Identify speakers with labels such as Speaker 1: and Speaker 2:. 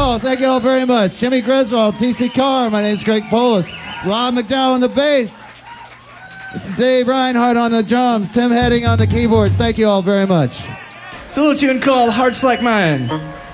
Speaker 1: all. Thank you all very much. Jimmy Griswold, TC Carr. My name's Greg Polis. Rob McDowell on the bass. Mr. Dave Reinhardt on the drums. Tim Heading on the keyboards. Thank you all very much.
Speaker 2: It's a little tune called Hearts Like Mine.